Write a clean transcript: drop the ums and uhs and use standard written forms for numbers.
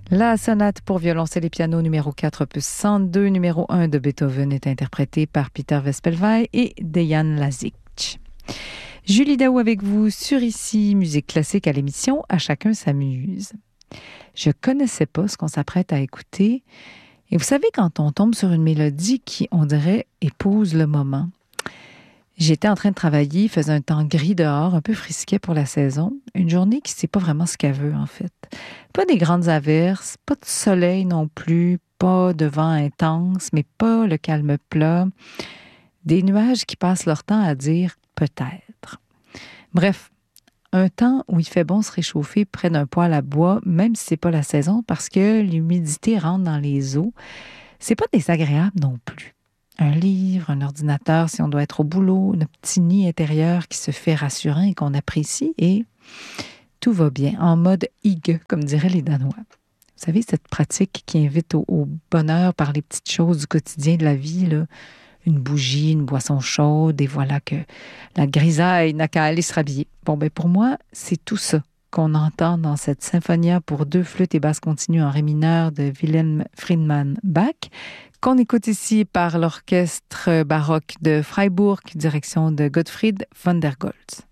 La sonate pour violoncelle et piano numéro 4, opus 102, numéro 1 de Beethoven est interprétée par Peter Vespelweil et Dejan Lazic. Julie Daou avec vous sur Ici, musique classique à l'émission À chacun s'amuse. Je connaissais pas ce qu'on s'apprête à écouter. Et vous savez, quand on tombe sur une mélodie qui, on dirait, épouse le moment. J'étais en train de travailler, il faisait un temps gris dehors, un peu frisquet pour la saison. Une journée qui ne sait pas vraiment ce qu'elle veut, en fait. Pas des grandes averses, pas de soleil non plus, pas de vent intense, mais pas le calme plat. Des nuages qui passent leur temps à dire « peut-être ». Bref, un temps où il fait bon se réchauffer près d'un poêle à bois, même si c'est pas la saison, parce que l'humidité rentre dans les os. C'est pas désagréable non plus. Un livre, un ordinateur si on doit être au boulot, un petit nid intérieur qui se fait rassurant et qu'on apprécie, et tout va bien, en mode hygge, comme diraient les Danois. Vous savez, cette pratique qui invite au bonheur par les petites choses du quotidien de la vie, là, une bougie, une boisson chaude, et voilà que la grisaille n'a qu'à aller se rhabiller. Bon, ben pour moi, c'est tout ça qu'on entend dans cette symphonia pour 2 flûtes et basses continues en ré mineur de Wilhelm Friedemann Bach, qu'on écoute ici par l'orchestre baroque de Freiburg, direction de Gottfried von der Goltz.